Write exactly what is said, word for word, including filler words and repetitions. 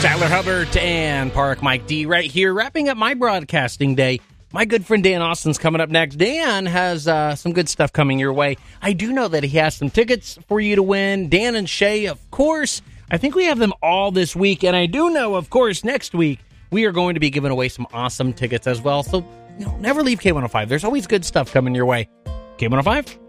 Tyler Hubbard and Park Mike D right here, wrapping up my broadcasting day. My good friend Dan Austin's coming up next. Dan has uh, some good stuff coming your way. I do know that he has some tickets for you to win. Dan and Shay, of course. I think we have them all this week. And I do know, of course, next week we are going to be giving away some awesome tickets as well. So, you know, never leave K one oh five. There's always good stuff coming your way. K one oh five